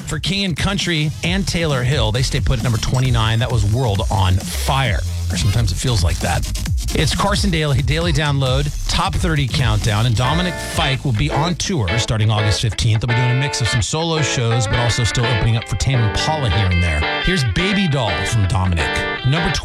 for King and Country and Taylor Hill. They stay put at number 29. That was World on Fire. Or sometimes it feels like that. It's Carson Daly, Daily Download, Top 30 Countdown, and Dominic Fike will be on tour starting August 15th. They'll be doing a mix of some solo shows, but also still opening up for Tame Impala here and there. Here's Baby Doll from Dominic, number 12.